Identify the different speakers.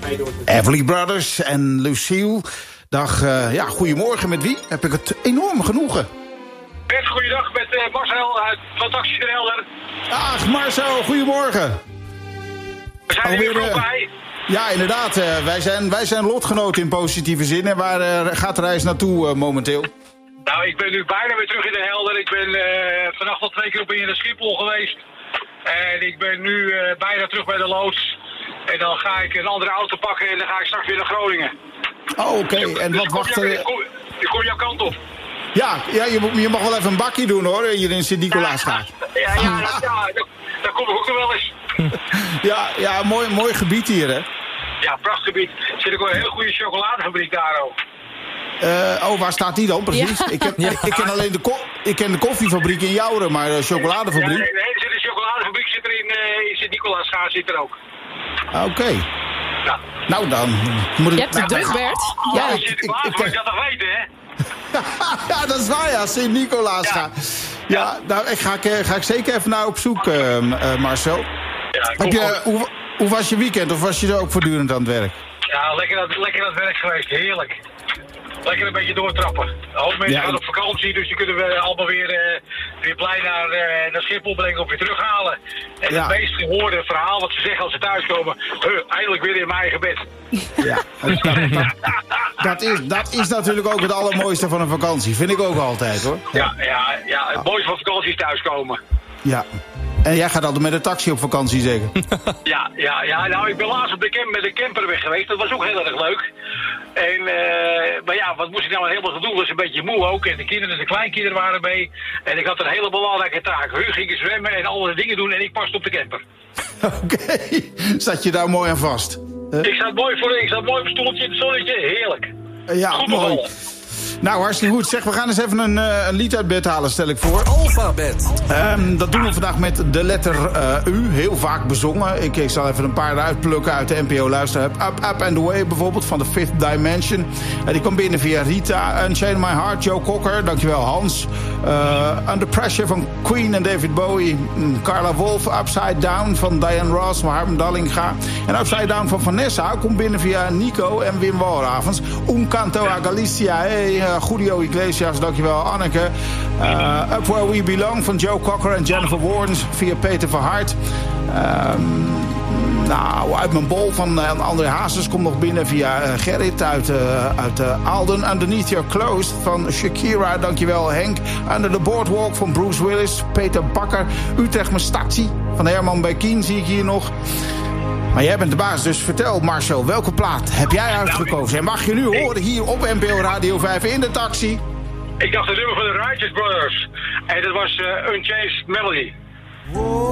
Speaker 1: Everly Brothers en Lucille. Dag, goedemorgen. Met wie? Heb ik het enorm genoegen.
Speaker 2: Bert, goeiedag met Marcel uit van Taxi Den Helder.
Speaker 1: Ach, Marcel, goedemorgen.
Speaker 2: We zijn hier vroeg bij.
Speaker 1: Ja, inderdaad. Wij zijn lotgenoten in positieve zin. En waar gaat de reis naartoe momenteel?
Speaker 2: Nou, ik ben nu bijna weer terug in Den Helder. Ik ben vannacht al 2 keer op in Schiphol geweest. En ik ben nu bijna terug bij de loods. En dan ga ik een andere auto pakken en dan ga ik straks weer naar Groningen.
Speaker 1: Oh, oké. En wat wacht er?
Speaker 2: Ik kom jouw kant op.
Speaker 1: Ja, je mag wel even een bakje doen hoor, hier in Sint-Nicolaas gaat.
Speaker 2: Daar kom ik ook nog wel eens.
Speaker 1: Ja, mooi gebied hier hè.
Speaker 2: Ja, prachtig gebied. Er zit ook wel een hele goede chocoladefabriek daar ook.
Speaker 1: Waar staat die dan precies? Ja. Ik ken alleen de koffiefabriek in Jouren, maar de chocoladefabriek?
Speaker 2: Nee, er zit een chocoladefabriek zit er in Sint-Nicolaas zit er ook.
Speaker 1: Oké.
Speaker 2: Ja.
Speaker 1: Nou dan moet ik...
Speaker 3: Je hebt het druk, Bert.
Speaker 2: Ja, ik dat nog weten, hè?
Speaker 1: Ja, dat is waar, ja. Sint-Nicolaas gaat. Ja, nou, ga ik zeker even naar op zoek, Marcel. Ja, hoe was je weekend? Of was je er ook voortdurend aan het werk?
Speaker 2: Ja, lekker aan het werk geweest. Heerlijk. Lekker een beetje doortrappen. Een hoop mensen gaan op vakantie, dus die kunnen we allemaal weer blij naar Schiphol brengen of weer terughalen. En het meest gehoorde verhaal wat ze zeggen als ze thuiskomen, eindelijk weer in mijn eigen bed.
Speaker 1: Ja, dat is natuurlijk ook het allermooiste van een vakantie. Vind ik ook altijd, hoor.
Speaker 2: Ja, het mooiste van vakantie is thuiskomen.
Speaker 1: Ja. En jij gaat altijd met een taxi op vakantie, zeker?
Speaker 2: Ja, nou, ik ben laatst met de camper weg geweest. Dat was ook heel erg leuk. En, maar ja, wat moest ik nou helemaal doen? Was een beetje moe ook. En de kleinkinderen waren mee. En ik had een hele belangrijke taak. Hun gingen zwemmen en alle dingen doen. En ik paste op de camper.
Speaker 1: Oké. Zat je daar mooi aan vast?
Speaker 2: Ik zat mooi op een stoeltje in het zonnetje. Heerlijk.
Speaker 1: Ja, goed mooi. Bevallen. Nou, hartstikke goed. Zeg, we gaan eens even een lied uit bed halen, stel ik voor.
Speaker 4: Alphabet.
Speaker 1: Dat doen we vandaag met de letter U. Heel vaak bezongen. Ik zal even een paar eruit plukken uit de NPO Luisterhub. Up and Away bijvoorbeeld, van The Fifth Dimension. Die kwam binnen via Rita. Unchain My Heart, Joe Cocker. Dankjewel, Hans. Under Pressure van Queen en David Bowie. Carla Wolf, Upside Down van Diane Ross, Harm Dallinga. En Upside Down van Vanessa komt binnen via Nico en Wim Walravens. Un Canto a Galicia. Hey, Julio Iglesias, dankjewel Anneke. Up Where We Belong van Joe Cocker en Jennifer Warnes via Peter Verhart. Uit mijn bol van André Hazes komt nog binnen via Gerrit uit Alden. Underneath Your Clothes van Shakira, dankjewel Henk. Under the Boardwalk van Bruce Willis, Peter Bakker. Utrecht mijn statie van Herman Bijkien zie ik hier nog. Maar jij bent de baas, dus vertel Marcel, welke plaat heb jij uitgekozen? En mag je nu horen hier op NPO Radio 5 in de taxi?
Speaker 2: Ik dacht het nummer van de Righteous Brothers. En dat was Unchanged Melody.